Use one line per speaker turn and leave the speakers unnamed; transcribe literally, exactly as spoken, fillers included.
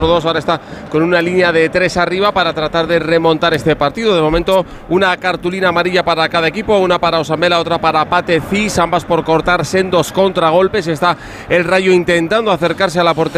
dos, ahora está con una línea de tres arriba para tratar de remontar este partido. De momento, una cartulina amarilla para cada equipo, una para Osamela, otra para Pate Cis, ambas por cortar sendos contragolpes. Está el Rayo intentando acercarse a la portería